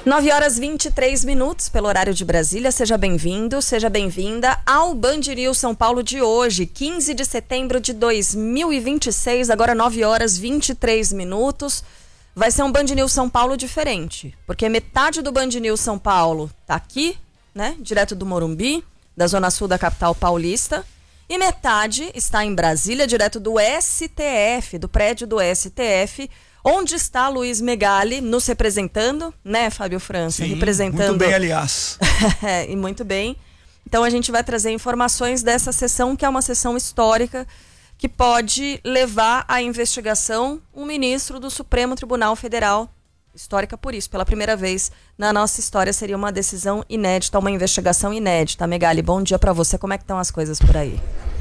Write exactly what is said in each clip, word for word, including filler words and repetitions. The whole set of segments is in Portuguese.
nove horas e vinte e três minutos pelo horário de Brasília. Seja bem-vindo, seja bem-vinda ao Band News São Paulo de hoje, quinze de setembro de dois mil e vinte e seis, agora nove horas e vinte e três minutos. Vai ser um Band News São Paulo diferente, porque metade do Band News São Paulo tá aqui, né, direto do Morumbi, da zona sul da capital paulista, e metade está em Brasília, direto do S T F, do prédio do S T F, onde está Luiz Megali nos representando, né, Fábio França? Sim, representando... muito bem, aliás. É, e muito bem. Então a gente vai trazer informações dessa sessão, que é uma sessão histórica, que pode levar à investigação um ministro do Supremo Tribunal Federal. Histórica por isso, pela primeira vez na nossa história seria uma decisão inédita, uma investigação inédita. Megali, bom dia para você, como é que estão as coisas por aí?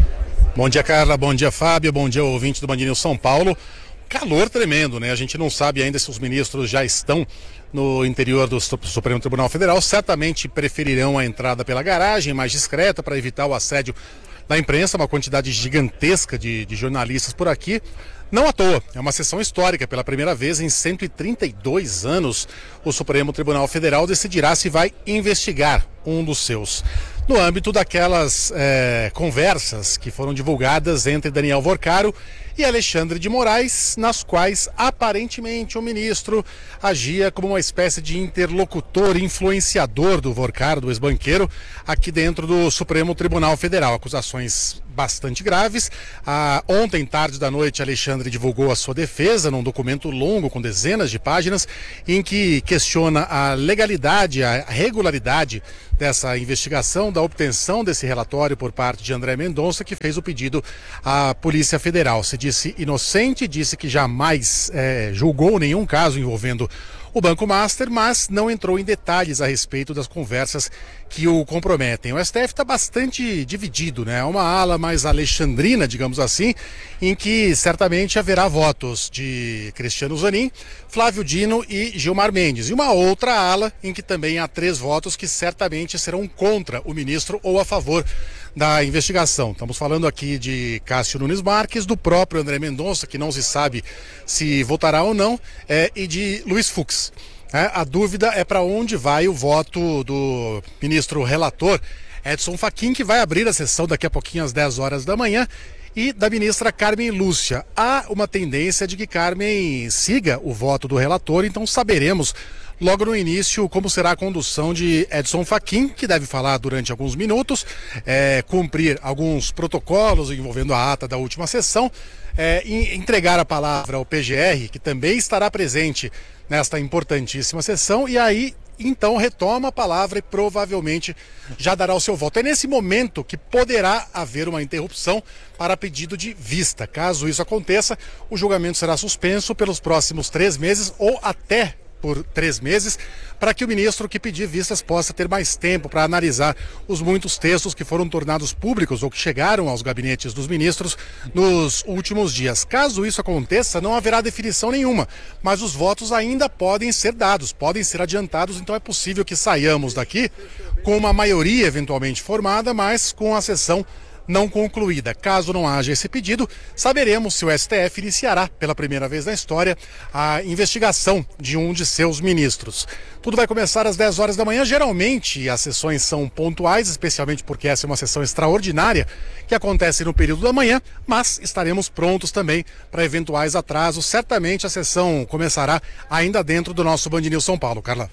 Bom dia, Carla, bom dia, Fábio, bom dia, ouvinte do Band News São Paulo. Calor tremendo, né? A gente não sabe ainda se os ministros já estão no interior do Supremo Tribunal Federal. Certamente preferirão a entrada pela garagem, mais discreta, para evitar o assédio da imprensa, uma quantidade gigantesca de, de jornalistas por aqui. Não à toa, é uma sessão histórica. Pela primeira vez em cento e trinta e dois anos, o Supremo Tribunal Federal decidirá se vai investigar um dos seus. No âmbito daquelas é, conversas que foram divulgadas entre Daniel Vorcaro e Alexandre de Moraes, nas quais aparentemente o ministro agia como uma espécie de interlocutor, influenciador do Vorcaro, do ex-banqueiro, aqui dentro do Supremo Tribunal Federal. Acusações bastante graves. Ah, ontem, tarde da noite, Alexandre divulgou a sua defesa num documento longo com dezenas de páginas, em que questiona a legalidade, a regularidade dessa investigação, da obtenção desse relatório por parte de André Mendonça, que fez o pedido à Polícia Federal. Se disse inocente, disse que jamais é, julgou nenhum caso envolvendo o Banco Master, mas não entrou em detalhes a respeito das conversas que o comprometem. O S T F está bastante dividido, né? Uma ala mais alexandrina, digamos assim, em que certamente haverá votos de Cristiano Zanin, Flávio Dino e Gilmar Mendes. E uma outra ala em que também há três votos que certamente serão contra o ministro ou a favor da investigação. Estamos falando aqui de Cássio Nunes Marques, do próprio André Mendonça, que não se sabe se votará ou não, é, e de Luiz Fux. É, a dúvida é para onde vai o voto do ministro relator Edson Fachin, que vai abrir a sessão daqui a pouquinho às dez horas da manhã, e da ministra Carmen Lúcia. Há uma tendência de que Carmen siga o voto do relator, então saberemos logo no início como será a condução de Edson Fachin, que deve falar durante alguns minutos, é, cumprir alguns protocolos envolvendo a ata da última sessão, é, entregar a palavra ao P G R, que também estará presente nesta importantíssima sessão, e aí então retoma a palavra e provavelmente já dará o seu voto. É nesse momento que poderá haver uma interrupção para pedido de vista. Caso isso aconteça, o julgamento será suspenso pelos próximos três meses ou até por três meses, para que o ministro que pedir vistas possa ter mais tempo para analisar os muitos textos que foram tornados públicos ou que chegaram aos gabinetes dos ministros nos últimos dias. Caso isso aconteça, não haverá definição nenhuma, mas os votos ainda podem ser dados, podem ser adiantados, então é possível que saiamos daqui com uma maioria eventualmente formada, mas com a sessão não concluída. Caso não haja esse pedido, saberemos se o S T F iniciará pela primeira vez na história a investigação de um de seus ministros. Tudo vai começar às dez horas da manhã. Geralmente as sessões são pontuais, especialmente porque essa é uma sessão extraordinária que acontece no período da manhã, mas estaremos prontos também para eventuais atrasos. Certamente a sessão começará ainda dentro do nosso Band News São Paulo. Carla.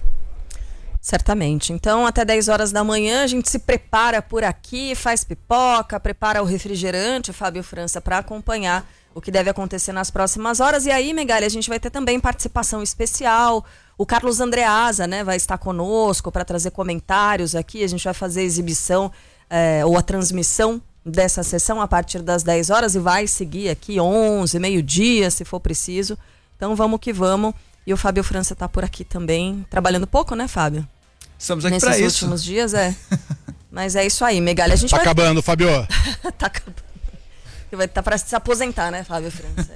Certamente. Então, até dez horas da manhã, a gente se prepara por aqui, faz pipoca, prepara o refrigerante, Fábio França, para acompanhar o que deve acontecer nas próximas horas. E aí, Megali, a gente vai ter também participação especial. O Carlos Andreasa, né, vai estar conosco para trazer comentários aqui. A gente vai fazer a exibição é, ou a transmissão dessa sessão a partir das dez horas e vai seguir aqui onze, meio-dia, se for preciso. Então, vamos que vamos. E o Fábio França está por aqui também, trabalhando pouco, né, Fábio? Estamos aqui para isso. Nesses últimos dias, é. Mas é isso aí, Megali. A gente tá vai... acabando, Fábio. Tá acabando. Vai estar para se aposentar, né, Fábio França?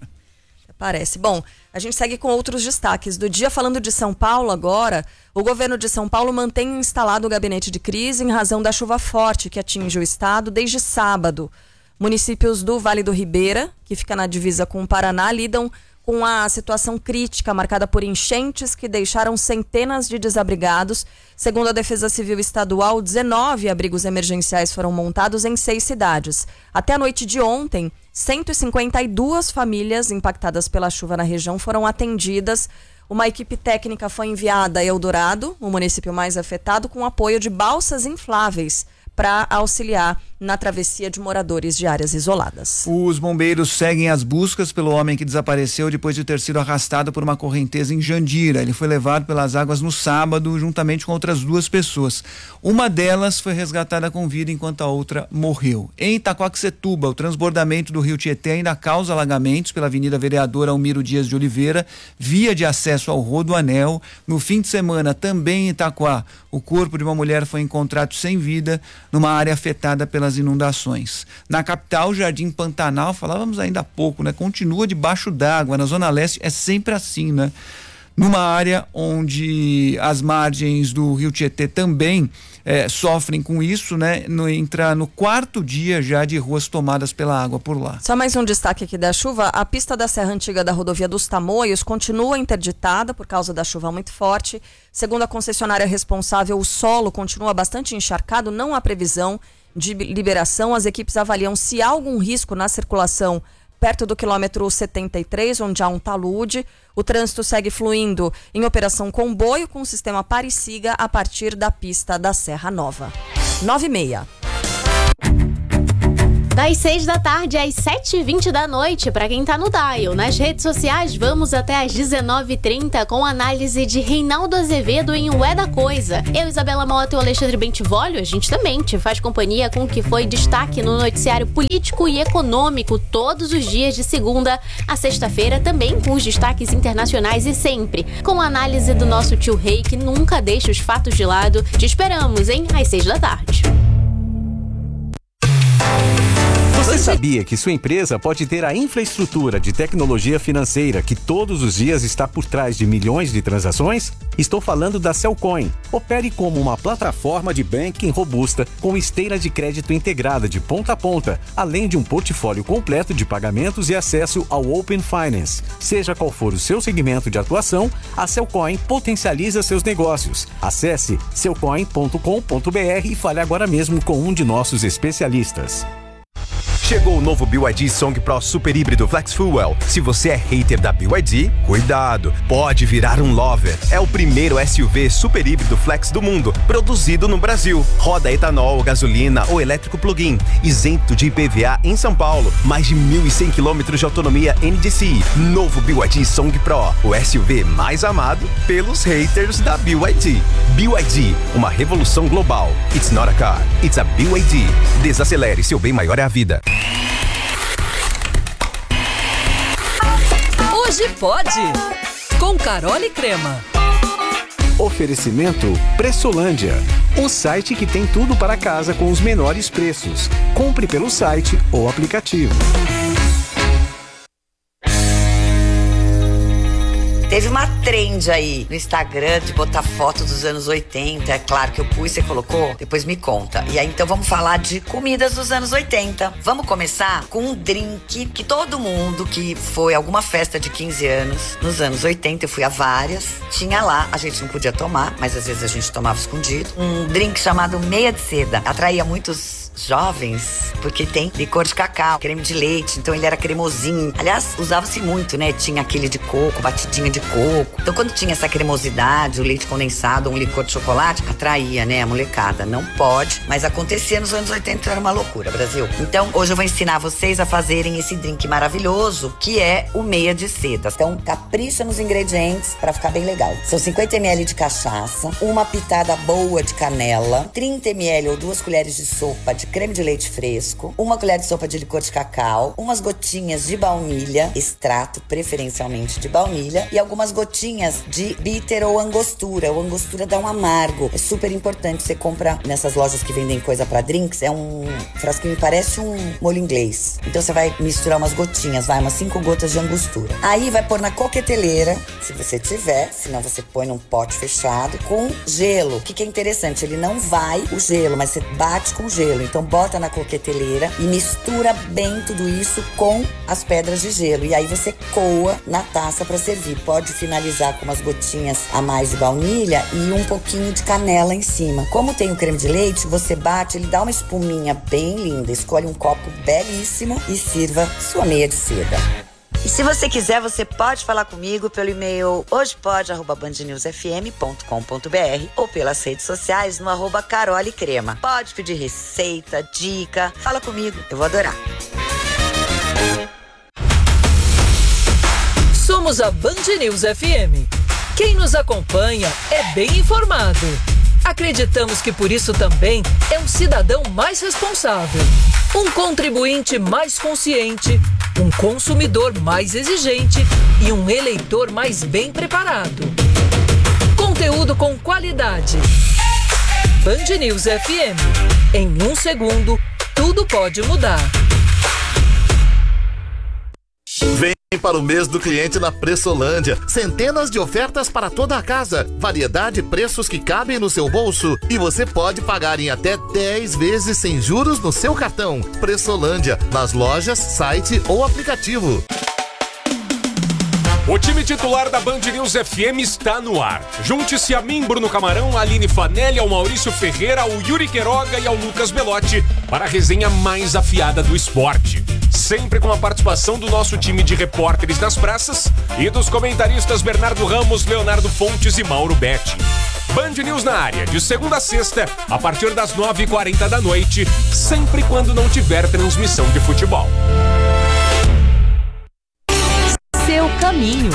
Parece. Bom, a gente segue com outros destaques do dia. Falando de São Paulo agora, o governo de São Paulo mantém instalado o gabinete de crise em razão da chuva forte que atinge o estado desde sábado. Municípios do Vale do Ribeira, que fica na divisa com o Paraná, lidam com a situação crítica marcada por enchentes que deixaram centenas de desabrigados. Segundo a Defesa Civil Estadual, dezenove abrigos emergenciais foram montados em seis cidades. Até a noite de ontem, cento e cinquenta e duas famílias impactadas pela chuva na região foram atendidas. Uma equipe técnica foi enviada a Eldorado, o município mais afetado, com apoio de balsas infláveis para auxiliar na travessia de moradores de áreas isoladas. Os bombeiros seguem as buscas pelo homem que desapareceu depois de ter sido arrastado por uma correnteza em Jandira. Ele foi levado pelas águas no sábado, juntamente com outras duas pessoas. Uma delas foi resgatada com vida, enquanto a outra morreu. Em Itaquaquecetuba, o transbordamento do rio Tietê ainda causa alagamentos pela Avenida Vereador Almiro Dias de Oliveira, via de acesso ao Rodoanel. No fim de semana, também em Itaquá, o corpo de uma mulher foi encontrado sem vida numa área afetada pelas inundações. Na capital, Jardim Pantanal, falávamos ainda há pouco, né? Continua debaixo d'água. Na Zona Leste é sempre assim, né? Numa área onde as margens do rio Tietê também eh, sofrem com isso, né? No, entra no quarto dia já de ruas tomadas pela água por lá. Só mais um destaque aqui da chuva. A pista da Serra Antiga da rodovia dos Tamoios continua interditada por causa da chuva muito forte. Segundo a concessionária responsável, o solo continua bastante encharcado, não há previsão de liberação. As equipes avaliam se há algum risco na circulação perto do quilômetro setenta e três, onde há um talude. O trânsito segue fluindo em operação comboio com o sistema Pare-Siga a partir da pista da Serra Nova. nove e meia. Das seis da tarde às sete e vinte da noite, para quem tá no dial. Nas redes sociais, vamos até às dezenove e trinta com análise de Reinaldo Azevedo em O É da Coisa. Eu, Isabela Mota e o Alexandre Bentivolio, a gente também te faz companhia com o que foi destaque no noticiário político e econômico todos os dias de segunda a sexta-feira, também com os destaques internacionais e sempre com a análise do nosso tio Rei, que nunca deixa os fatos de lado. Te esperamos, hein? Às seis da tarde. Você sabia que sua empresa pode ter a infraestrutura de tecnologia financeira que todos os dias está por trás de milhões de transações? Estou falando da Cellcoin. Opere como uma plataforma de banking robusta com esteira de crédito integrada de ponta a ponta, além de um portfólio completo de pagamentos e acesso ao Open Finance. Seja qual for o seu segmento de atuação, a Cellcoin potencializa seus negócios. Acesse cellcoin ponto com ponto b r e fale agora mesmo com um de nossos especialistas. Chegou o novo B Y D Song Pro Super Híbrido Flex Fuel. Se você é hater da B Y D, cuidado, pode virar um lover. É o primeiro S U V super híbrido flex do mundo, produzido no Brasil. Roda etanol, gasolina ou elétrico plug-in, isento de I P V A em São Paulo. Mais de mil e cem quilômetros de autonomia N D C I. Novo B Y D Song Pro, o S U V mais amado pelos haters da B Y D. B Y D, uma revolução global. It's not a car, it's a B Y D. Desacelere, seu bem maior é a vida. Hoje pode, com Carol e Crema. Oferecimento Pressolândia, o site que tem tudo para casa com os menores preços. Compre pelo site ou aplicativo. Teve uma trend aí no Instagram de botar foto dos anos oitenta. É claro que eu pus, você colocou? Depois me conta. E aí, então, vamos falar de comidas dos anos oitenta. Vamos começar com um drink que todo mundo que foi a alguma festa de quinze anos nos anos oitenta, eu fui a várias, tinha lá. A gente não podia tomar, mas às vezes a gente tomava escondido. Um drink chamado meia de seda. Atraía muitos jovens, porque tem licor de cacau, creme de leite, então ele era cremosinho. Aliás, usava-se muito, né? Tinha aquele de coco, batidinha de coco. Então, quando tinha essa cremosidade, o leite condensado, um licor de chocolate, atraía, né, a molecada. Não pode, mas acontecia nos anos oitenta, era uma loucura, Brasil. Então, hoje eu vou ensinar vocês a fazerem esse drink maravilhoso, que é o meia de seda. Então, capricha nos ingredientes pra ficar bem legal. São cinquenta mililitros de cachaça, uma pitada boa de canela, trinta mililitros ou duas colheres de sopa de creme de leite fresco, uma colher de sopa de licor de cacau, umas gotinhas de baunilha, extrato preferencialmente de baunilha, e algumas gotinhas de bitter ou angostura. O angostura dá um amargo, é super importante. Você compra nessas lojas que vendem coisa pra drinks, é um frasquinho, parece um molho inglês. Então você vai misturar umas gotinhas, vai, umas cinco gotas de angostura. Aí vai pôr na coqueteleira, se você tiver, senão você põe num pote fechado, com gelo. O que que é interessante, ele não vai o gelo, mas você bate com gelo. Então bota na coqueteleira e mistura bem tudo isso com as pedras de gelo. E aí você coa na taça para servir. Pode finalizar com umas gotinhas a mais de baunilha e um pouquinho de canela em cima. Como tem o creme de leite, você bate, ele dá uma espuminha bem linda. Escolhe um copo belíssimo e sirva sua meia de seda. E se você quiser, você pode falar comigo pelo e-mail hojepod arroba band news f m ponto com ponto b r ou pelas redes sociais no arroba Carole Crema. Pode pedir receita, dica, fala comigo, eu vou adorar. Somos a Band News F M. Quem nos acompanha é bem informado. Acreditamos que por isso também é um cidadão mais responsável, um contribuinte mais consciente, um consumidor mais exigente e um eleitor mais bem preparado. Conteúdo com qualidade. Band News F M. Em um segundo, tudo pode mudar. Vem para o mês do cliente na Pressolândia. Centenas de ofertas para toda a casa. Variedade e preços que cabem no seu bolso. E você pode pagar em até dez vezes sem juros no seu cartão. Pressolândia, nas lojas, site ou aplicativo. O time titular da Band News F M está no ar. Junte-se a mim, Bruno Camarão, a Aline Fanelli, ao Maurício Ferreira, ao Yuri Queiroga e ao Lucas Belotti para a resenha mais afiada do esporte. Sempre com a participação do nosso time de repórteres das praças e dos comentaristas Bernardo Ramos, Leonardo Fontes e Mauro Betti. Band News na área, de segunda a sexta, a partir das nove e quarenta da noite, sempre quando não tiver transmissão de futebol. Seu caminho.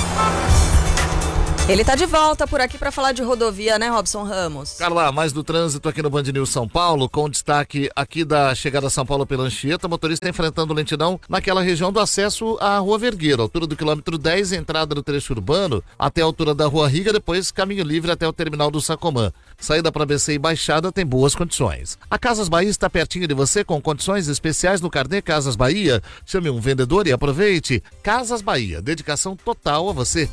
Ele tá de volta por aqui para falar de rodovia, né, Robson Ramos? Carla, mais do trânsito aqui no Band News São Paulo, com destaque aqui da chegada a São Paulo pela Anchieta, motorista enfrentando lentidão naquela região do acesso à Rua Vergueiro, altura do quilômetro dez, entrada do trecho urbano, até a altura da Rua Riga, depois caminho livre até o terminal do Sacomã. Saída para B C e Baixada tem boas condições. A Casas Bahia está pertinho de você com condições especiais no carnê Casas Bahia. Chame um vendedor e aproveite. Casas Bahia, dedicação total a você.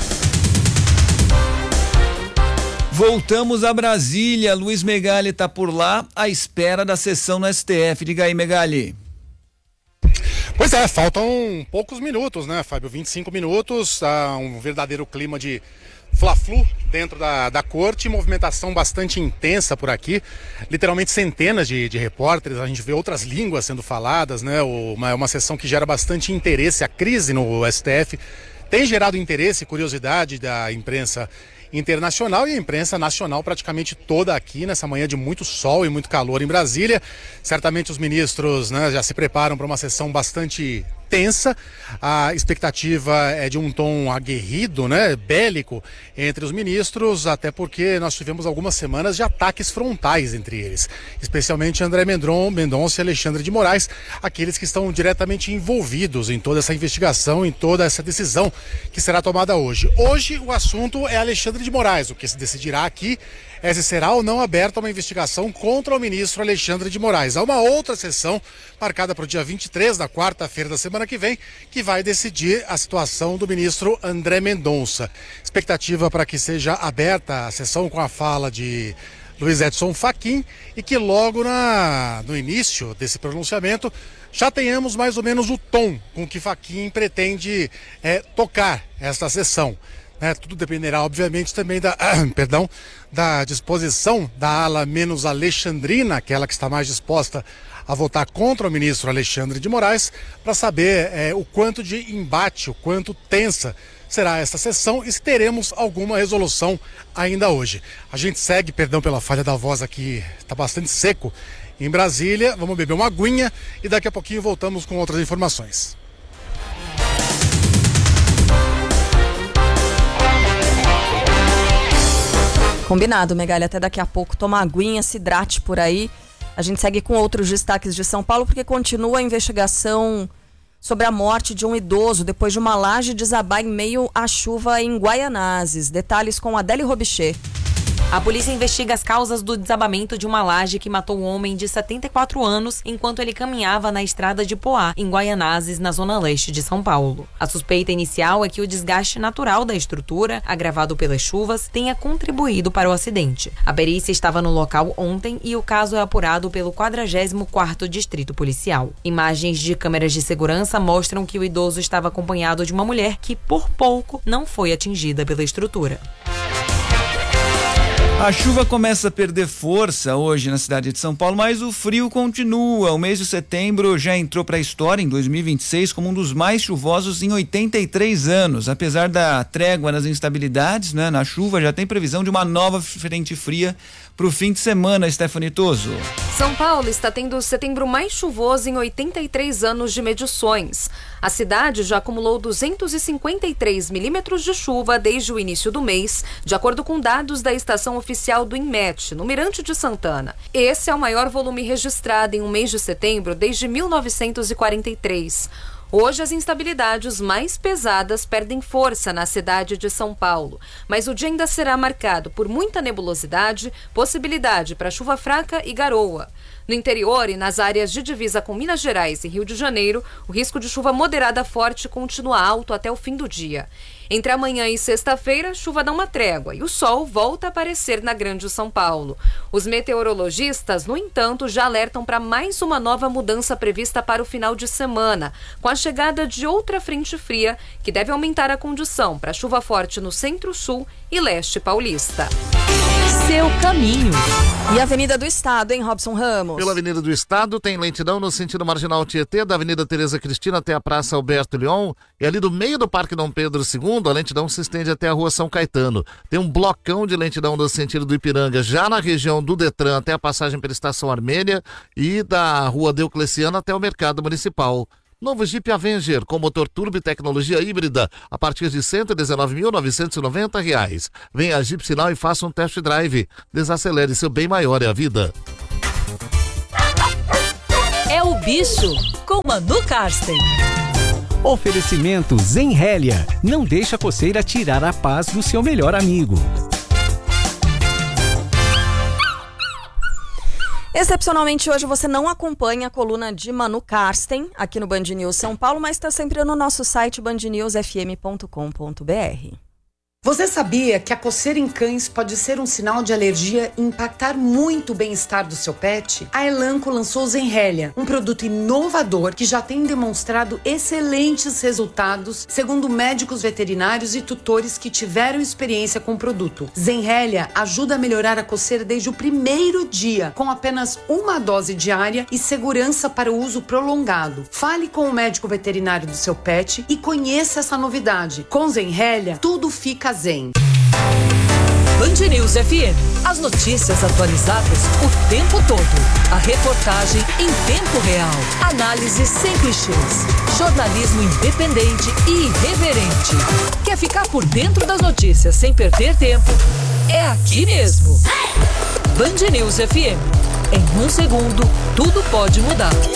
Voltamos a Brasília. Luiz Megali está por lá à espera da sessão no S T F. Diga aí, Megali. Pois é, faltam poucos minutos, né, Fábio? vinte e cinco minutos, há um verdadeiro clima de fla-flu dentro da, da corte, movimentação bastante intensa por aqui, literalmente centenas de, de repórteres, a gente vê outras línguas sendo faladas, né? Uma, uma sessão que gera bastante interesse, a crise no S T F tem gerado interesse e curiosidade da imprensa internacional e a imprensa nacional praticamente toda aqui nessa manhã de muito sol e muito calor em Brasília. Certamente os ministros, né, já se preparam para uma sessão bastante tensa. A expectativa é de um tom aguerrido, né, bélico entre os ministros, até porque nós tivemos algumas semanas de ataques frontais entre eles, especialmente André Mendonça e Alexandre de Moraes, aqueles que estão diretamente envolvidos em toda essa investigação, em toda essa decisão que será tomada hoje. Hoje o assunto é Alexandre de Moraes. O que se decidirá aqui é se será ou não aberta uma investigação contra o ministro Alexandre de Moraes. Há uma outra sessão marcada para o dia vinte e três, da quarta-feira da semana que vem, que vai decidir a situação do ministro André Mendonça. Expectativa para que seja aberta a sessão com a fala de Luiz Edson Fachin e que logo na, no início desse pronunciamento já tenhamos mais ou menos o tom com que Fachin pretende é, tocar esta sessão. É, tudo dependerá, obviamente, também da, ah, perdão, da disposição da ala menos alexandrina, aquela que está mais disposta a votar contra o ministro Alexandre de Moraes, para saber é, o quanto de embate, o quanto tensa será essa sessão e se teremos alguma resolução ainda hoje. A gente segue, perdão pela falha da voz aqui, está bastante seco em Brasília. Vamos beber uma aguinha e daqui a pouquinho voltamos com outras informações. Combinado, Megali, até daqui a pouco. Toma aguinha, se hidrate por aí. A gente segue com outros destaques de São Paulo, porque continua a investigação sobre a morte de um idoso depois de uma laje desabar em meio à chuva em Guaianazes. Detalhes com Adele Robichê. A polícia investiga as causas do desabamento de uma laje que matou um homem de setenta e quatro anos enquanto ele caminhava na estrada de Poá, em Guaianazes, na zona leste de São Paulo. A suspeita inicial é que o desgaste natural da estrutura, agravado pelas chuvas, tenha contribuído para o acidente. A perícia estava no local ontem e o caso é apurado pelo quadragésimo quarto Distrito Policial. Imagens de câmeras de segurança mostram que o idoso estava acompanhado de uma mulher que, por pouco, não foi atingida pela estrutura. A chuva começa a perder força hoje na cidade de São Paulo, mas o frio continua. O mês de setembro já entrou para a história em dois mil e vinte e seis como um dos mais chuvosos em oitenta e três anos. Apesar da trégua nas instabilidades, né, na chuva, já tem previsão de uma nova frente fria para o fim de semana, Stephanie Toso. São Paulo está tendo o setembro mais chuvoso em oitenta e três anos de medições. A cidade já acumulou duzentos e cinquenta e três milímetros de chuva desde o início do mês, de acordo com dados da estação oficial do INMET, no Mirante de Santana. Esse é o maior volume registrado em um mês de setembro desde mil novecentos e quarenta e três. Hoje, as instabilidades mais pesadas perdem força na cidade de São Paulo, mas o dia ainda será marcado por muita nebulosidade, possibilidade para chuva fraca e garoa. No interior e nas áreas de divisa com Minas Gerais e Rio de Janeiro, o risco de chuva moderada forte continua alto até o fim do dia. Entre amanhã e sexta-feira, a chuva dá uma trégua e o sol volta a aparecer na Grande São Paulo. Os meteorologistas, no entanto, já alertam para mais uma nova mudança prevista para o final de semana, com a chegada de outra frente fria, que deve aumentar a condição para chuva forte no centro-sul e leste paulista. Seu caminho. E a Avenida do Estado, hein, Robson Ramos? Pela Avenida do Estado tem lentidão no sentido marginal Tietê, da Avenida Tereza Cristina até a Praça Alberto Leon, e ali do meio do Parque Dom Pedro segundo, a lentidão se estende até a Rua São Caetano. Tem um blocão de lentidão no sentido do Ipiranga, já na região do Detran até a passagem pela Estação Armênia e da Rua Diocleciano até o Mercado Municipal. Novo Jeep Avenger com motor turbo e tecnologia híbrida a partir de cento e dezenove mil novecentos e noventa reais. Venha a Jeep Sinal e faça um test drive. Desacelere, seu bem maior é a vida. É o bicho com Manu Karsten. Oferecimento Zenrélia. Não deixa a coceira tirar a paz do seu melhor amigo. Excepcionalmente, hoje você não acompanha a coluna de Manu Karsten aqui no Band News São Paulo, mas está sempre no nosso site band news f m ponto com ponto b r. Você sabia que a coceira em cães pode ser um sinal de alergia e impactar muito o bem-estar do seu pet? A Elanco lançou o Zenrélia, um produto inovador que já tem demonstrado excelentes resultados, segundo médicos veterinários e tutores que tiveram experiência com o produto. Zenrélia ajuda a melhorar a coceira desde o primeiro dia, com apenas uma dose diária e segurança para o uso prolongado. Fale com o médico veterinário do seu pet e conheça essa novidade. Com Zenrélia, tudo fica zen. Band News F M. As notícias atualizadas o tempo todo. A reportagem em tempo real. Análise sem clichês. Jornalismo independente e irreverente. Quer ficar por dentro das notícias sem perder tempo? É aqui mesmo. Band News F M. Em um segundo, tudo pode mudar.